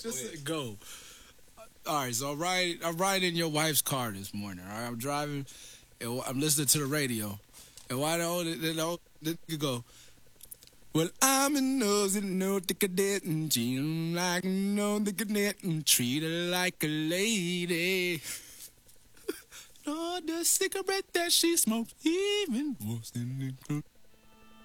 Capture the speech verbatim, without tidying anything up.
Just go. All right, so I'm riding, I'm riding in your wife's car this morning. All right, I'm driving, and I'm listening to the radio, and why don't you know you go? Well, I'm a nosy, no cadet, and she don't like no the cadet, and treat her like a lady. No, the cigarette that she smokes, even worse than the